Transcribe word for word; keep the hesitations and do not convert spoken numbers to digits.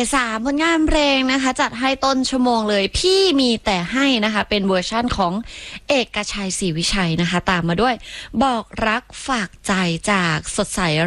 สามผลงานเพลงนะคะจัดให้ต้นชั่วโมงเลยพี่มีแต่ให้นะคะเป็นเวอร์ชั่นของเอกชัยศรีวิชัยนะคะตามมาด้วยบอกรักฝากใจจากสดใส